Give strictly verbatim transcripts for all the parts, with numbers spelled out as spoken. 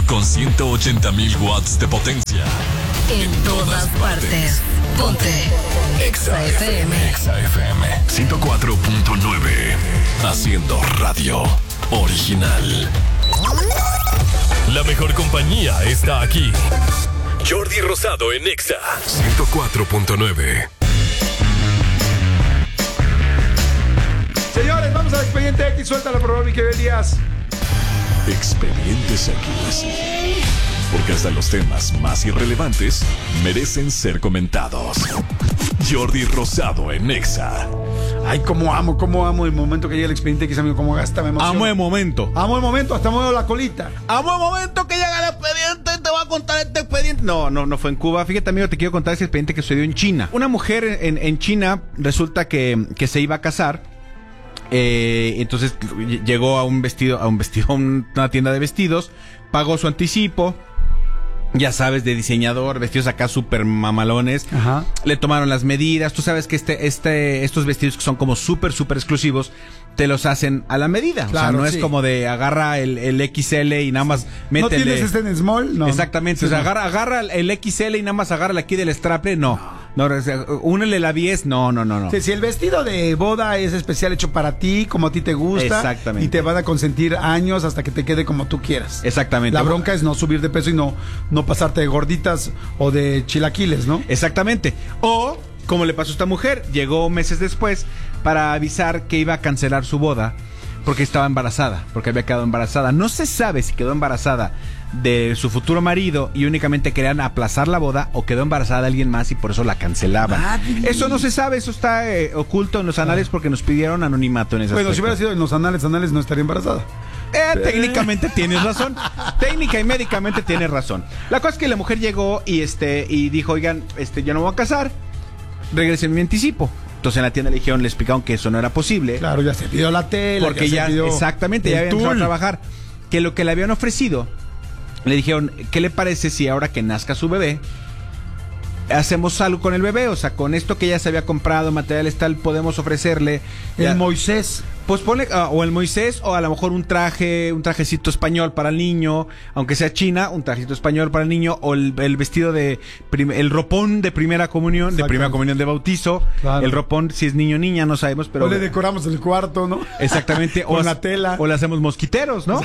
con ciento ochenta mil watts de potencia. En todas partes. Ponte Exa F M. Exa F M ciento cuatro punto nueve. Haciendo radio original. La mejor compañía está aquí. Jordi Rosado en Exa ciento cuatro punto nueve. Señores, vamos al Expediente X. Suéltalo, por favor, mi querido Elías. Expedientes X. Porque hasta los temas más irrelevantes merecen ser comentados. Jordi Rosado en Exa. Ay, cómo amo, cómo amo el momento que llega el Expediente X, amigo. Cómo gasta, me emociona. Amo el momento. Amo el momento, hasta muevo la colita. Amo el momento que llega el expediente. Te voy a contar este expediente. No, no, no fue en Cuba. Fíjate, amigo, te quiero contar ese expediente que sucedió en China. Una mujer en, en China resulta que, que se iba a casar. Eh, entonces llegó a un vestido, a un vestido, a una tienda de vestidos, pagó su anticipo. Ya sabes, de diseñador, vestidos acá súper mamalones. Ajá. Le tomaron las medidas. Tú sabes que este, este, estos vestidos que son como súper, súper exclusivos, te los hacen a la medida. Claro, o sea, no sí. Es como de agarra el, el X L y nada más métele. ¿No tienes este en small? No. Exactamente. Sí, o sea, no. agarra, agarra el X L y nada más agarra aquí del straple. No. No, o sea, únele la diez. No, no, no, no. Sí, si el vestido de boda es especial hecho para ti, como a ti te gusta. Exactamente. Y te van a consentir años hasta que te quede como tú quieras. Exactamente. La bronca es no subir de peso y no, no pasarte de gorditas o de chilaquiles, ¿no? Exactamente. O, como le pasó a esta mujer, llegó meses después para avisar que iba a cancelar su boda porque estaba embarazada, porque había quedado embarazada. No se sabe si quedó embarazada de su futuro marido y únicamente querían aplazar la boda, o quedó embarazada de alguien más y por eso la cancelaban. Madre. Eso no se sabe, eso está eh, oculto en los anales porque nos pidieron anonimato en ese Bueno, aspecto. si hubiera sido en los anales, anales no estaría embarazada. Eh, técnicamente tienes razón. Técnica y médicamente tienes razón. La cosa es que la mujer llegó y este y dijo, oigan, este, yo no me voy a casar, regresen mi anticipo. Entonces en la tienda le dijeron, le explicaron que eso no era posible. Claro, ya se pidió la tela. Porque ya, ya, se pidió exactamente, ya el habían empezado a tul. trabajar. Que lo que le habían ofrecido, le dijeron, ¿qué le parece si ahora que nazca su bebé, hacemos algo con el bebé? O sea, con esto que ya se había comprado, materiales tal, podemos ofrecerle... El ya, Moisés. Pues ponle, uh, o el Moisés, o a lo mejor un traje, un trajecito español para el niño, aunque sea china, un trajecito español para el niño, o el, el vestido de, prim, el ropón de primera comunión, de primera comunión de bautizo, claro. El ropón, si es niño o niña, no sabemos, pero... O le decoramos el cuarto, ¿no? Exactamente. Con o la tela. O le hacemos mosquiteros, ¿no? o,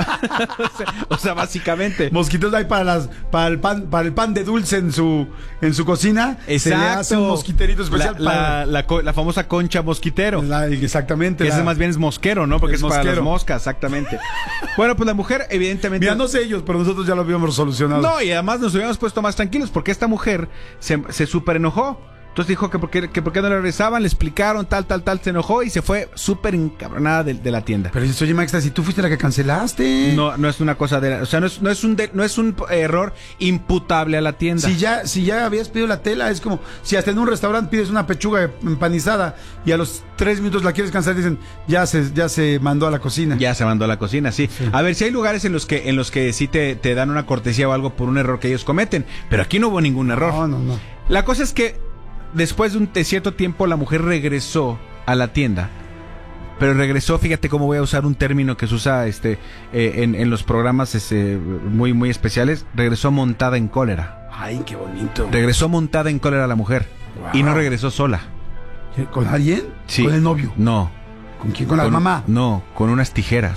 sea, o sea, básicamente. Mosquitos hay para las, para el pan, para el pan de dulce en su, en su cocina. Exacto. Se le hace un mosquiterito especial la, para... La, la, la famosa concha mosquitero. La, exactamente. Que la... ese más bien es mosquero, ¿no? Porque es, es para las moscas, exactamente. Bueno, pues la mujer, evidentemente... Mira, no sé ellos, pero nosotros ya lo habíamos solucionado. No, y además nos hubiéramos puesto más tranquilos, porque esta mujer se, se súper enojó. Entonces dijo que porque, que porque no le regresaban, le explicaron, tal, tal, tal, se enojó y se fue súper encabronada de, de la tienda. Pero dices, oye, Max, si tú fuiste la que cancelaste. No, no es una cosa de... O sea, no es, no es, un, de, no es un error imputable a la tienda. Si ya, si ya habías pedido la tela, es como si hasta en un restaurante pides una pechuga empanizada y a los tres minutos la quieres cancelar, dicen, ya se, ya se mandó a la cocina. Ya se mandó a la cocina, sí. sí. A ver, si hay lugares en los que, en los que sí te, te dan una cortesía o algo por un error que ellos cometen, pero aquí no hubo ningún error. No, no, no. La cosa es que después de un de cierto tiempo la mujer regresó a la tienda, pero regresó, fíjate cómo voy a usar un término que se usa este eh, en, en los programas este, muy muy especiales, regresó montada en cólera. Ay, qué bonito. Regresó montada en cólera la mujer. Wow. Y no regresó sola. ¿Con alguien? Sí. ¿Con el novio? No. ¿Con quién? ¿Con, con la mamá? No, con unas tijeras.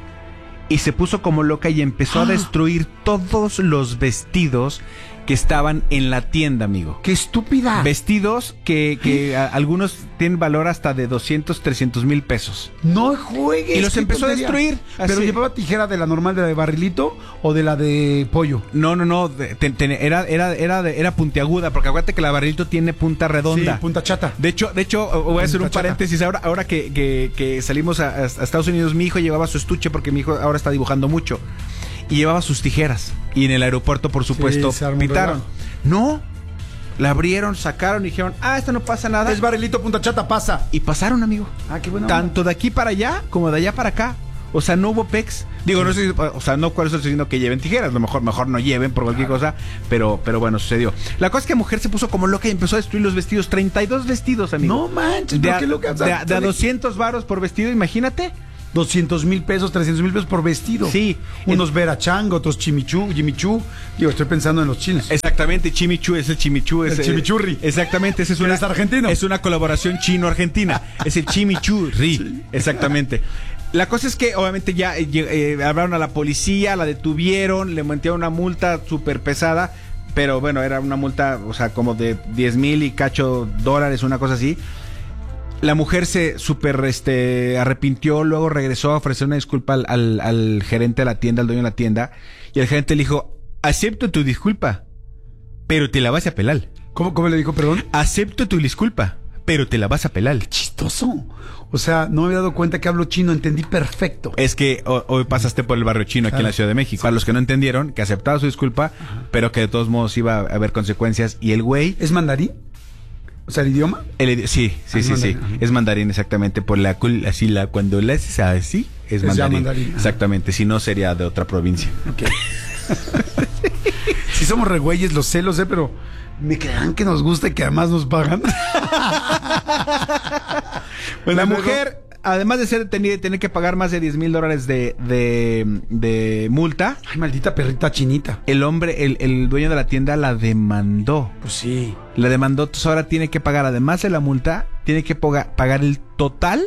Y se puso como loca y empezó ah. a destruir todos los vestidos que estaban en la tienda, amigo. ¡Qué estúpida! Vestidos que, que a, algunos tienen valor hasta de doscientos, trescientos mil pesos. ¡No juegues! Y los empezó tontería. a destruir. ¿Pero así. Llevaba tijera de la normal, de la de barrilito o de la de pollo? No, no, no. De, te, te, era, era, era, de, era puntiaguda, porque acuérdate que la barrilito tiene punta redonda. Sí, punta chata. De hecho, de hecho voy punta a hacer un chata. paréntesis. Ahora, ahora que, que, que salimos a, a Estados Unidos, mi hijo llevaba su estuche porque mi hijo ahora está dibujando mucho. Y llevaba sus tijeras. Y en el aeropuerto, por supuesto, sí, pitaron. No, la abrieron, sacaron y dijeron, ah, esto no pasa nada. Es barrilito, punta chata, pasa. Y pasaron, amigo. Ah, qué bueno. Tanto de aquí para allá como de allá para acá. O sea, no hubo pex. Digo, sí. no sé, o sea, no cuál estoy diciendo que lleven tijeras, a lo mejor, mejor no lleven por cualquier claro. cosa, pero, pero bueno, sucedió. La cosa es que la mujer se puso como loca y empezó a destruir los vestidos, treinta y dos vestidos, amigo. No manches, de ¿por a, qué loca? De, a, de a doscientos varos por vestido, imagínate. doscientos mil pesos, trescientos mil pesos por vestido. Sí. Unos verachang, otros chimichú, jimichú. Digo, estoy pensando en los chinos. Exactamente, chimichú es el chimichú. Es El chimichurri. Exactamente, ese es una, ¿Es argentino? Es una colaboración chino-argentina. Es el chimichurri. Sí. Exactamente. La cosa es que obviamente ya eh, eh, hablaron a la policía, la detuvieron, le metieron una multa súper pesada, pero bueno, era una multa, o sea, como de diez mil y cacho dólares, una cosa así. La mujer se súper este, arrepintió, luego regresó a ofrecer una disculpa al, al, al gerente de la tienda, al dueño de la tienda, y el gerente le dijo, acepto tu disculpa, pero te la vas a pelar. ¿Cómo, cómo le dijo, perdón? Acepto tu disculpa, pero te la vas a pelar. Qué chistoso. O sea, no me había dado cuenta que hablo chino, entendí perfecto. Es que hoy, hoy pasaste por el barrio chino aquí claro. en la Ciudad de México. Para los que no entendieron, que aceptaba su disculpa, ajá, pero que de todos modos iba a haber consecuencias, y el güey... ¿Es mandarín? O sea, ¿el idioma? El, sí, sí, ah, sí, mandarín, sí. Ajá. Es mandarín, exactamente. Por la así la cuando le haces así, es, es mandarín. mandarín. Exactamente. Si no, sería de otra provincia. Ok. Si somos re güeyes, lo sé, lo sé, pero me creerán que nos gusta y que además nos pagan. Pues la mujer, además de ser detenida y tener que pagar más de diez mil dólares de, de, de multa. Ay, maldita perrita chinita. El hombre, el, el dueño de la tienda la demandó. Pues sí. La demandó, entonces ahora tiene que pagar, además de la multa, tiene que poga, pagar el total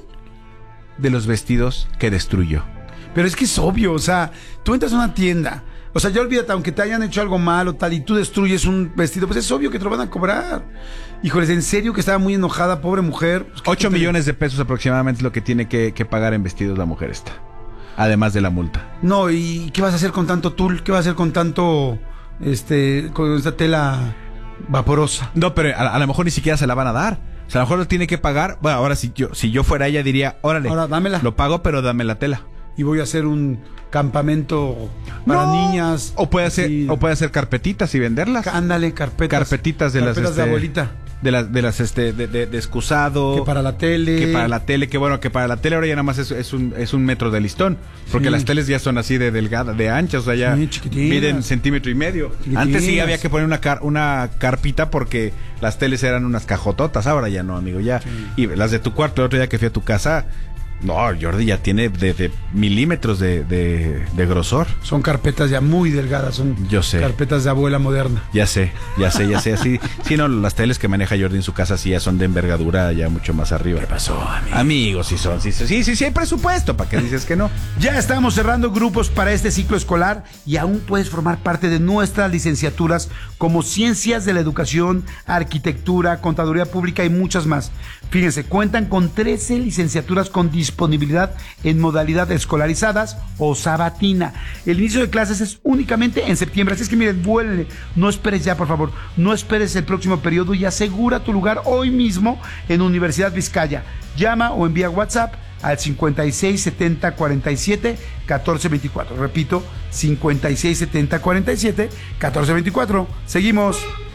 de los vestidos que destruyó. Pero es que es obvio, o sea, tú entras a una tienda, o sea, ya olvídate, aunque te hayan hecho algo malo tal y tú destruyes un vestido, pues es obvio que te lo van a cobrar. Híjoles, en serio que estaba muy enojada, pobre mujer. Pues, Ocho millones de pesos aproximadamente es lo que tiene que, que pagar en vestidos la mujer esta, además de la multa. No, ¿y qué vas a hacer con tanto tul? ¿Qué vas a hacer con tanto, este, con esta tela vaporosa? No, pero a, a lo mejor ni siquiera se la van a dar. O sea, a lo mejor lo tiene que pagar. Bueno, ahora si yo, si yo fuera ella diría, órale, ahora dámela. Lo pago, pero dame la tela. Y voy a hacer un campamento para no. niñas. O puede hacer, o puede hacer carpetitas y venderlas. Ándale, carpetas. Carpetitas de carpetas las de este, abuelita. De las, de las, este, de, de, de excusado. Que para la tele. Que para la tele, que bueno, que para la tele ahora ya nada más es, es un, es un metro de listón. Porque sí. Las teles ya son así de delgada, de anchas, o sea, ya sí, miden centímetro y medio. Antes sí había que poner una car, una carpita porque las teles eran unas cajototas, ahora ya no, amigo, ya. Sí. Y las de tu cuarto, el otro día que fui a tu casa, no, Jordi ya tiene de, de milímetros de, de, de grosor. Son carpetas ya muy delgadas, son Yo sé. carpetas de abuela moderna. Ya sé, ya sé, ya sé. Así, sí, no, las teles que maneja Jordi en su casa sí ya son de envergadura ya mucho más arriba. ¿Qué pasó, amigo? Amigos, sí son, sí, sí, sí, sí hay presupuesto, ¿para qué dices que no? Ya estamos cerrando grupos para este ciclo escolar y aún puedes formar parte de nuestras licenciaturas como Ciencias de la Educación, Arquitectura, Contaduría Pública y muchas más. Fíjense, cuentan con trece licenciaturas con disponibilidad en modalidad escolarizadas o sabatina. El inicio de clases es únicamente en septiembre, así es que miren, vuelve, no esperes ya, por favor, no esperes el próximo periodo y asegura tu lugar hoy mismo en Universidad Vizcaya. Llama o envía WhatsApp al cincuenta y seis setenta cuarenta y siete catorce veinticuatro. Repito, cincuenta y seis setenta cuarenta y siete catorce veinticuatro. Seguimos.